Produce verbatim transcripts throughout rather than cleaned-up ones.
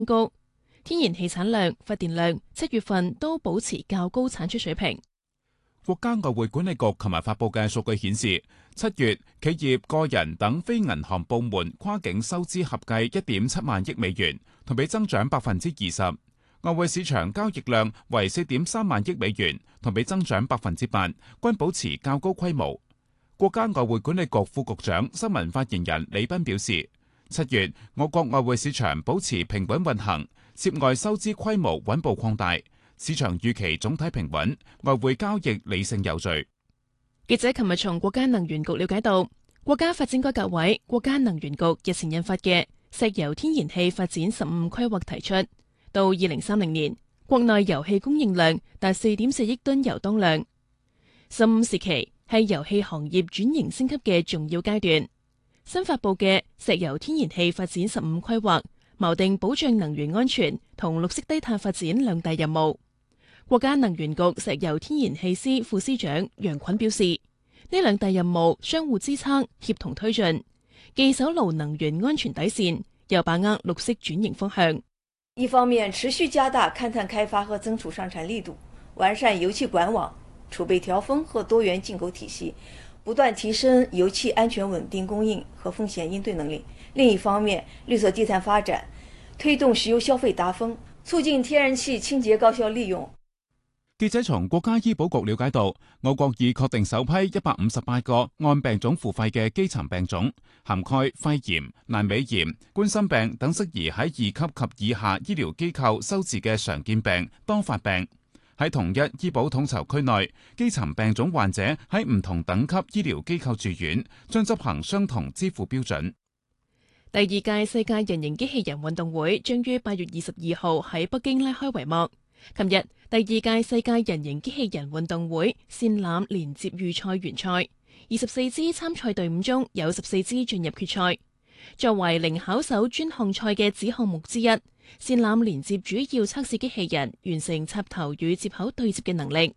高，天然氣產量、發電量七月份都保持較高產出水平。 國家外匯管理局琴日發布嘅數據顯示，七月企業、個人等非銀行部門跨境收支合計一點七萬億美元，同比增長百分之二十。外匯市場交易量為四點三萬億美元，同比增長百分之八，均保持較高規模。國家外匯管理局副局長、新聞發言人李斌表示，七月我國外匯市場保持平穩運行，涉外收支規模穩步擴大，市場預期總體平穩，外匯交易理性有序。 記者琴日從國家能源局了解到，國家發展改革委、國家能源局日前印發嘅石油天然氣發展十五規劃提出，到二零三零年，國內油氣供應量達四點四億噸油當量。十五時期係油氣行業轉型升級嘅重要階段。新發布嘅石油天然氣發展十五規劃，錨定保障能源安全同綠色低碳發展兩大任務。國家能源局石油天然氣司副司長楊菌表示，呢兩大任務相互支撐，協同推進，既守牢能源安全底線，又把握綠色轉型方向。 一方面，持續加大勘探開發和增儲上產力度，完善油氣管網、儲備調峰和多元進口體系，不斷提升油氣安全穩定供應和風險應對能力。另一方面，綠色低碳發展，推動石油消費達峰，促進天然氣清潔高效利用。 記者從國家醫保局了解到，我國已確定首批一百五十八個按病種付費嘅基層病種，涵蓋肺炎、闌尾炎、冠心病等適宜喺二級及以下醫療機構收治嘅常見病、多發病。喺同一醫保統籌區內，基層病種患者喺唔同等級醫療機構住院，將執行相同支付標準。 第二屆世界人形機器人運動會將於八月二十二號喺北京拉開帷幕。琴日，第二屆世界人形機器人運動會線纜連接預賽完賽，二十四支參賽隊伍中有十四支進入決賽。作為零巧手專項賽嘅子項目之一，線纜連接主要測試機器人完成插頭與接口對接嘅能力。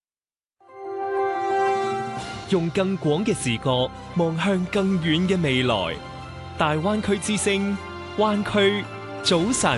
用更廣嘅視角望向更遠嘅未來，大灣區之聲，灣區早晨。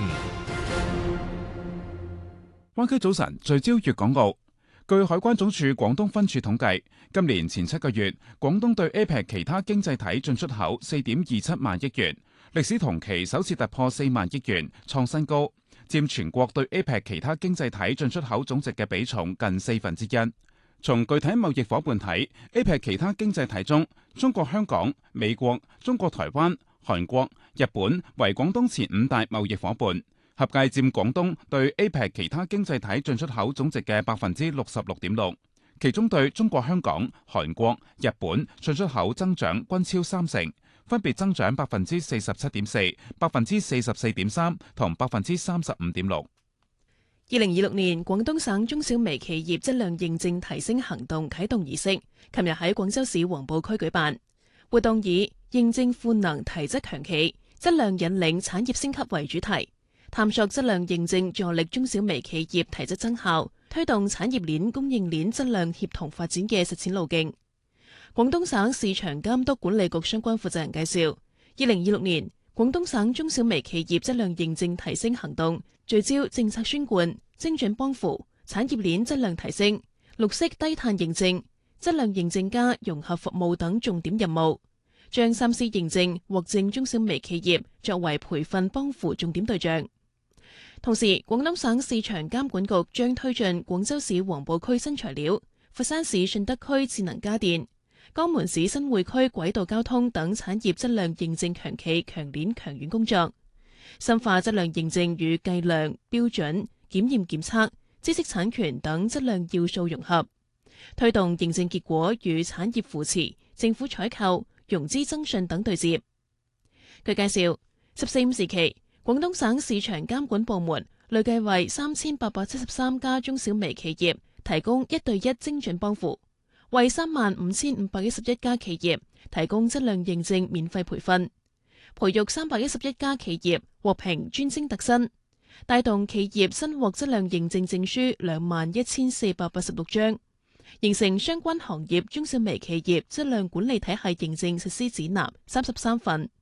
灣區早晨聚焦粵港澳。據海關總署廣東分處統計，今年前七個月，廣東對 A P E C 其他經濟體進出口四點二七萬億元，歷史同期首次突破四萬億元，創新高，佔全國對 A P E C 其他經濟體進出口總值嘅比重近四分之一。從具體貿易夥伴睇 ，A P E C 其他經濟體中，中國香港、美國、中國台灣、韓國、日本為廣東前五大貿易夥伴。合計佔廣東對 A P E C 其他經濟體進出口總值嘅百分之六十六點六，其中對中國香港、韓國、日本進出口增長均超三成，分別增長百分之四十七點四、百分之四十四點三同百分之三十五點六。 二零二六年廣東省中小微企業質量認證提升行動啟動儀式，琴日喺廣州市黃埔區舉辦。活動以認證賦能提質強企，質量引領產業升級為主題。探索質量認證助力中小微企業提質增效，推動產業鏈供應鏈質量協同發展嘅實踐路徑。廣東省市場監督管理局相關負責人介紹，二零二六年廣東省中小微企業質量認證提升行動聚焦政策宣貫、精準幫扶、產業鏈質量提升、綠色低碳認證、質量認證加融合服務等重點任務，將三 C 認證獲證中小微企業作為培訓幫扶重點對象。同時，廣東省市場監管局將推進廣州市黃埔區新材料、佛山市順德區智能家電、江門市新會區軌道交通等產業質量認證強企強鏈強軟工作，深化質量認證與計量、標準、檢驗檢測、知識產權等質量要素融合，推動認證結果與產業扶持、政府採購、融資增信等對接。據介紹，十四五時期，廣東省市場監管部門累計為三千八百七十三家中小微企業提供一對一精準幫扶，為三萬五千五百一十一家企業提供質量認證免費培訓，培育三百一十一家企業獲評專精特新，帶動企業新獲質量認證證書兩萬一千四百八十六張，形成相關行業中小微企業質量管理體系認證實施指南三十三份。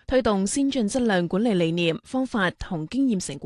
推動先進質量管理理念、方法同經驗成果。